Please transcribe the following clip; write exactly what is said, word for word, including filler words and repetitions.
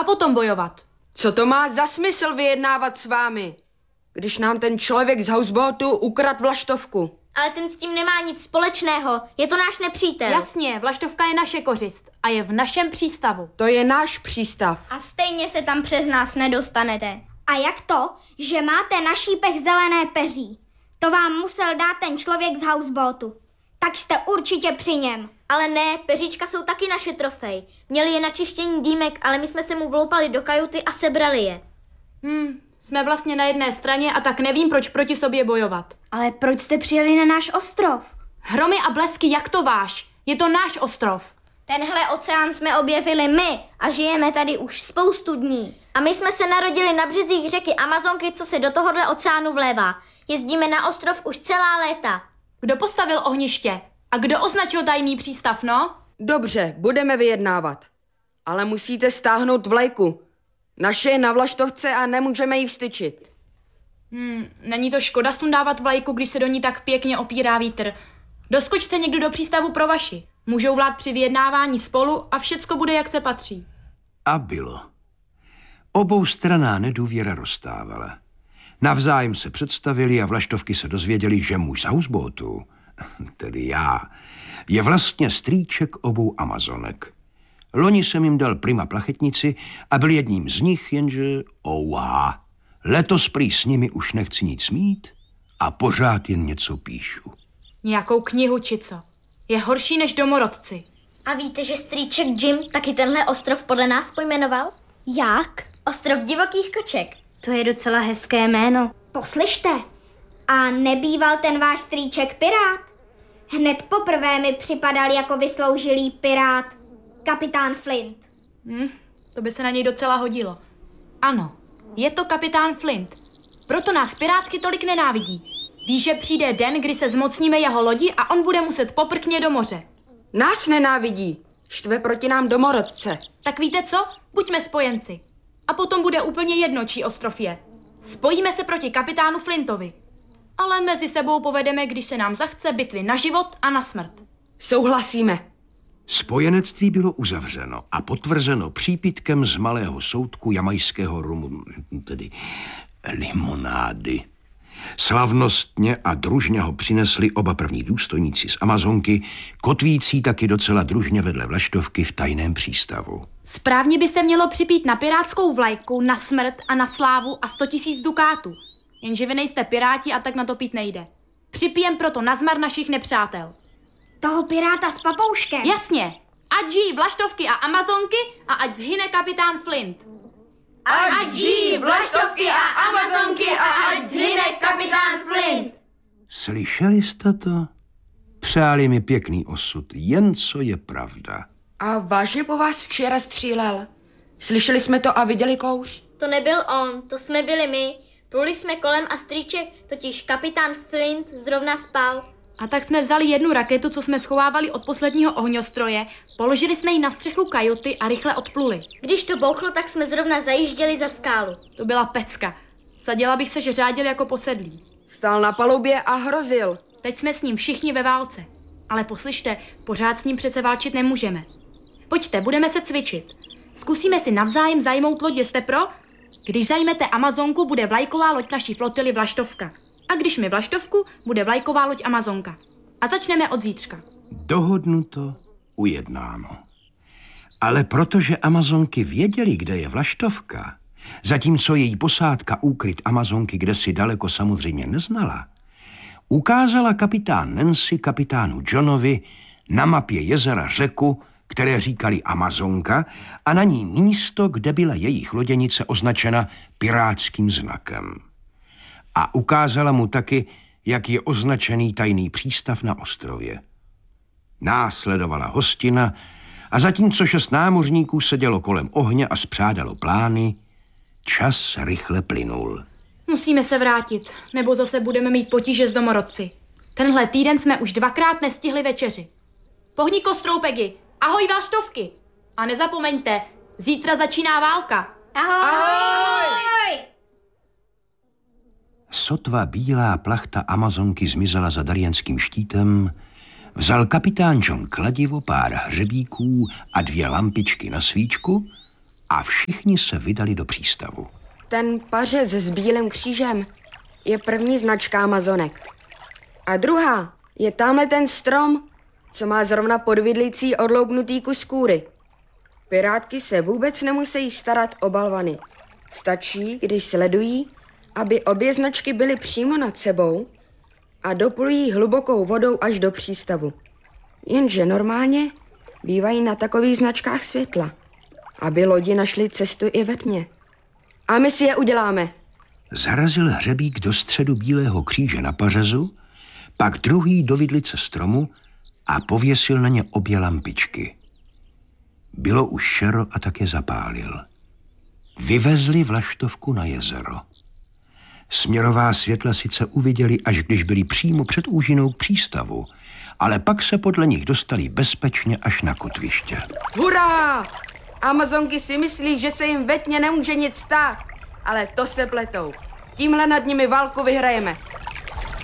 potom bojovat. Co to má za smysl vyjednávat s vámi, když nám ten člověk z houseboatu ukradl vlaštovku? Ale ten s tím nemá nic společného. Je to náš nepřítel. Jasně, vlaštovka je naše kořist a je v našem přístavu. To je náš přístav. A stejně se tam přes nás nedostanete. A jak to, že máte na šípech zelené peří? To vám musel dát ten člověk z houseboatu. Tak jste určitě při něm. Ale ne, peříčka jsou taky naše trofej. Měli je na čištění dýmek, ale my jsme se mu vloupali do kajuty a sebrali je. Hmm, jsme vlastně na jedné straně a tak nevím, proč proti sobě bojovat. Ale proč jste přijeli na náš ostrov? Hromy a blesky, jak to váš? Je to náš ostrov. Tenhle oceán jsme objevili my a žijeme tady už spoustu dní. A my jsme se narodili na březích řeky Amazonky, co se do tohohle oceánu vlévá. Jezdíme na ostrov už celá léta. Kdo postavil ohniště? A kdo označil tajný přístav, no? Dobře, budeme vyjednávat. Ale musíte stáhnout vlajku. Naše je na vlaštovce a nemůžeme ji vstyčit. Hmm, není to škoda sundávat vlajku, když se do ní tak pěkně opírá vítr. Doskočte někdo do přístavu pro vaši. Můžou vlád při vyjednávání spolu a všecko bude, jak se patří. A bylo. Oboustranná nedůvěra roztávala. Navzájem se představili a vlaštovky se dozvěděli, že muž z houseboatu, tedy já, je vlastně strýček obou Amazonek. Loni jsem jim dal prima plachetnici a byl jedním z nich, jenže ouhá, letos prý s nimi už nechci nic mít a pořád jen něco píšu. Nějakou knihu či co? Je horší než domorodci. A víte, že strýček Jim taky tenhle ostrov podle nás pojmenoval? Jak? Ostrov divokých koček. To je docela hezké jméno. Poslyšte, a nebýval ten váš strýček pirát? Hned poprvé mi připadal jako vysloužilý pirát, kapitán Flint. Hm, to by se na něj docela hodilo. Ano, je to kapitán Flint. Proto nás pirátky tolik nenávidí. Ví, že přijde den, kdy se zmocníme jeho lodi a on bude muset poprkně do moře. Nás nenávidí. Štve proti nám domorodce. Tak víte co? Buďme spojenci. A potom bude úplně jedno, čí ostrov je. Spojíme se proti kapitánu Flintovi. Ale mezi sebou povedeme, když se nám zachce, bitvy na život a na smrt. Souhlasíme. Spojenectví bylo uzavřeno a potvrzeno přípitkem z malého soudku jamajského rumu, tedy limonády. Slavnostně a družně ho přinesli oba první důstojníci z Amazonky, kotvící taky docela družně vedle vlaštovky v tajném přístavu. Správně by se mělo připít na pirátskou vlajku, na smrt a na slávu a sto tisíc dukátů. Jenže vy nejste piráti a tak na to pít nejde. Připijem proto na zmar našich nepřátel. Toho piráta s papouškem. Jasně. Ať žijí vlaštovky a Amazonky a ať zhyne kapitán Flint. Ať žijí vlaštovky a Amazonky a ať zhyne kapitán Flint. Slyšeli jste to? Přáli mi pěkný osud, jen co je pravda. A vážně po vás včera střílel? Slyšeli jsme to a viděli kouř? To nebyl on, to jsme byli my. Pluli jsme kolem a strýček, totiž kapitán Flint, zrovna spal. A tak jsme vzali jednu raketu, co jsme schovávali od posledního ohňostroje, položili jsme ji na střechu kajuty a rychle odpluli. Když to bouchlo, tak jsme zrovna zajížděli za skálu. To byla pecka. Vsadila bych se, že řádil jako posedlý. Stál na palubě a hrozil. Teď jsme s ním všichni ve válce. Ale poslyšte, pořád s ním přece válčit nemůžeme. Pojďte, budeme se cvičit. Zkusíme si navzájem zajmout lodě, jste pro? Když zajmete Amazonku, bude vlajková loď naší flotily Vlaštovka. A když mi Vlaštovku, bude vlajková loď Amazonka. A začneme od zítřka. Dohodnuto, ujednáno. Ale protože Amazonky věděli, kde je Vlaštovka, zatímco její posádka úkryt Amazonky kdesi daleko samozřejmě neznala, ukázala kapitán Nancy kapitánu Johnovi na mapě jezera řeku, které říkali Amazonka, a na ní místo, kde byla jejich loděnice označena pirátským znakem. A ukázala mu taky, jak je označený tajný přístav na ostrově. Následovala hostina a zatímco šest námořníků sedělo kolem ohně a spřádalo plány, čas rychle plynul. Musíme se vrátit, nebo zase budeme mít potíže s domorodci. Tenhle týden jsme už dvakrát nestihli večeři. Pohni kostroupegy, ahoj Vlaštovky! A nezapomeňte, zítra začíná válka. Ahoj! Ahoj! Sotva bílá plachta Amazonky zmizela za Darjenským štítem, vzal kapitán John kladivo, pár hřebíků a dvě lampičky na svíčku a všichni se vydali do přístavu. Ten pařez s bílým křížem je první značka Amazonek. A druhá je tamhle ten strom, co má zrovna podvidlicí odloupnutý kus kůry. Pirátky se vůbec nemusí starat o balvany. Stačí, když sledují, aby obě značky byly přímo nad sebou a doplují hlubokou vodou až do přístavu. Jenže normálně bývají na takových značkách světla, aby lodi našly cestu i ve tmě. A my si je uděláme. Zarazil hřebík do středu bílého kříže na pařezu, pak druhý do vidlice stromu a pověsil na ně obě lampičky. Bylo už šero a tak je zapálil. Vyvezli vlaštovku na jezero. Směrová světla sice uviděli, až když byli přímo před úžinou k přístavu, ale pak se podle nich dostali bezpečně až na kotviště. Hurá! Amazonky si myslí, že se jim ve tmě nemůže nic stát, ale to se pletou. Tímhle nad nimi válku vyhrajeme.